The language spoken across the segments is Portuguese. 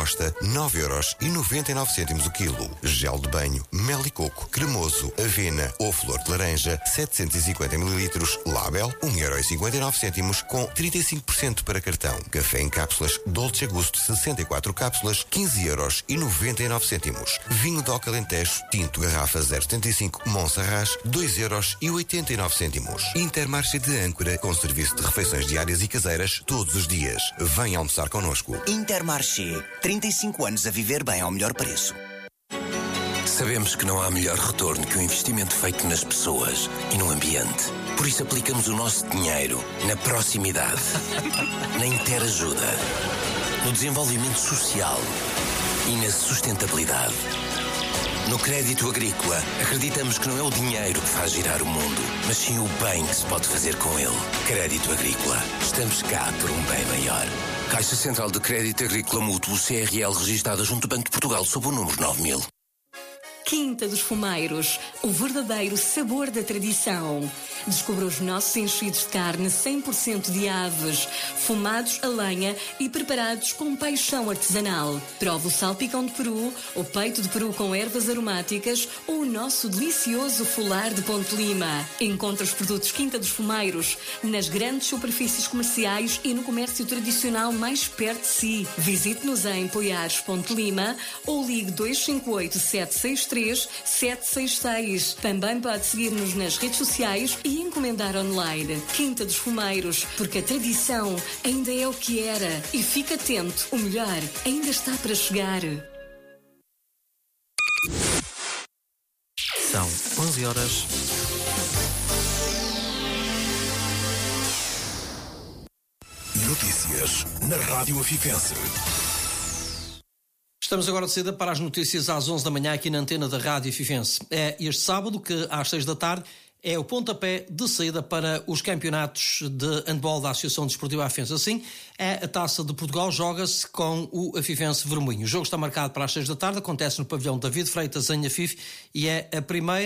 mosta, 9,99€ o quilo. Gel de banho, mel e coco, cremoso, avena ou flor de laranja, 750 ml, Label, 1,59€ com 35% para cartão. Café em cápsulas Dolce Gusto, 64 cápsulas, 15,99€. Vinho DOC Alentejo, tinto garrafa 0,75 Monserrat, 2,89€. Intermarché de Âncora, com serviço de refeições diárias e caseiras todos os dias. Venha almoçar connosco. Intermarché, 35 anos a viver bem ao melhor preço. Sabemos que não há melhor retorno que o investimento feito nas pessoas e no ambiente. Por isso aplicamos o nosso dinheiro na proximidade, na interajuda, no desenvolvimento social e na sustentabilidade. No crédito agrícola, acreditamos que não é o dinheiro que faz girar o mundo, mas sim o bem que se pode fazer com ele. Crédito agrícola. Estamos cá por um bem maior. Caixa Central de Crédito Agrícola Mútuo CRL, registada junto ao Banco de Portugal sob o número 9000. Quinta dos Fumeiros, o verdadeiro sabor da tradição. Descubra os nossos enchidos de carne 100% de aves, fumados a lenha e preparados com paixão artesanal. Prove o salpicão de peru, o peito de peru com ervas aromáticas ou o nosso delicioso folar de Ponte Lima. Encontre os produtos Quinta dos Fumeiros nas grandes superfícies comerciais e no comércio tradicional mais perto de si. Visite-nos em Poiares, Ponte Lima ou ligue 258 763 766. Também pode seguir-nos nas redes sociais e encomendar online. Quinta dos Fumeiros, porque a tradição ainda é o que era. E fique atento, o melhor ainda está para chegar. São 11 horas. Notícias na Rádio Afifense. Estamos agora de saída para as notícias às 11 da manhã aqui na antena da Rádio Afifense. É este sábado que às 6 da tarde é o pontapé de saída para os campeonatos de handball da Associação Desportiva Afifense. Assim, a Taça de Portugal joga-se com o Afifense Vermelho. O jogo está marcado para as 6 da tarde, acontece no pavilhão David Freitas em Afife e é o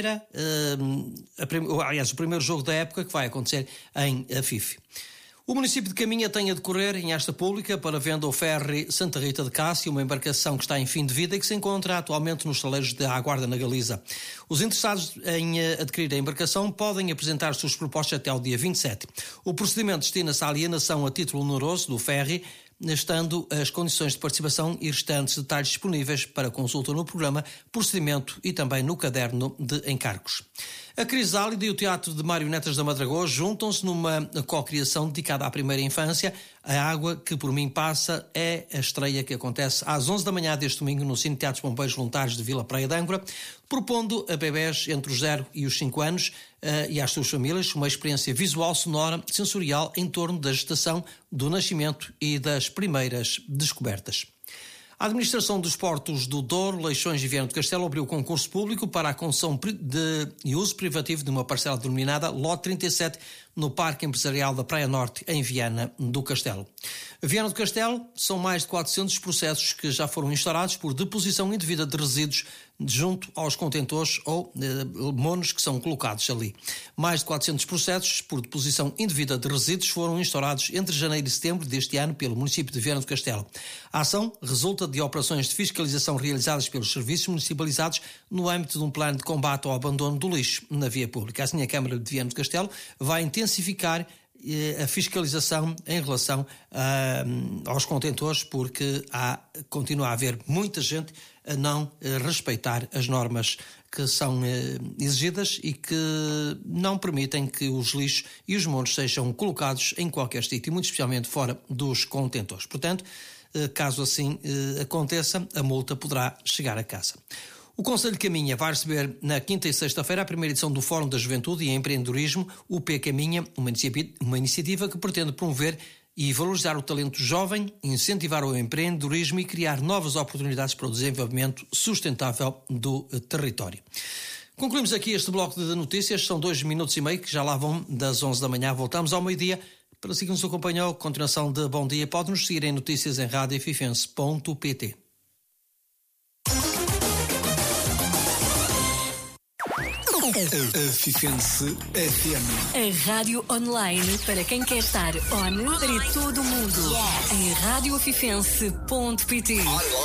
primeiro jogo da época que vai acontecer em Afife. O município de Caminha tem a decorrer em esta pública para venda o ferry Santa Rita de Cássia, uma embarcação que está em fim de vida e que se encontra atualmente nos estaleiros de Aguarda, na Galiza. Os interessados em adquirir a embarcação podem apresentar suas propostas até ao dia 27. O procedimento destina-se à alienação a título oneroso do ferry, estando as condições de participação e restantes detalhes disponíveis para consulta no programa, procedimento e também no caderno de encargos. A Crisálida e o Teatro de Marionetas da Madragoa juntam-se numa cocriação dedicada à primeira infância. A Água que por mim passa é a estreia que acontece às 11 da manhã deste domingo no Cine Teatros Bombeiros Voluntários de Vila Praia de Âncora, propondo a bebés entre os 0 e os 5 anos e às suas famílias uma experiência visual, sonora, sensorial em torno da gestação, do nascimento e das primeiras descobertas. A Administração dos Portos do Douro, Leixões e Viana do Castelo abriu concurso público para a concessão e uso privativo de uma parcela denominada Lote 37 no Parque Empresarial da Praia Norte, em Viana do Castelo. Viana do Castelo são mais de 400 processos que já foram instaurados por deposição indevida de resíduos junto aos contentores ou monos que são colocados ali. Mais de 400 processos por deposição indevida de resíduos foram instaurados entre janeiro e setembro deste ano pelo município de Viana do Castelo. A ação resulta de operações de fiscalização realizadas pelos serviços municipalizados no âmbito de um plano de combate ao abandono do lixo na via pública. Assim, a Câmara de Viana do Castelo vai intensificar a fiscalização em relação aos contentores, porque continua a haver muita gente a não respeitar as normas que são exigidas e que não permitem que os lixos e os monos sejam colocados em qualquer sítio, muito especialmente fora dos contentores. Portanto, caso assim aconteça, a multa poderá chegar a casa. O Conselho de Caminha vai receber na quinta e sexta-feira a primeira edição do Fórum da Juventude e Empreendedorismo, o P Caminha, uma iniciativa que pretende promover e valorizar o talento jovem, incentivar o empreendedorismo e criar novas oportunidades para o desenvolvimento sustentável do território. Concluímos aqui este bloco de notícias, são 2 minutos e meio que já lá vão das 11 da manhã, voltamos ao meio-dia. Para si que nos acompanhou, continuação de bom dia, pode nos seguir em notícias em radioafifense.pt. Afifense FM. A rádio online para quem quer estar on para todo o mundo. Em radioafifense.pt.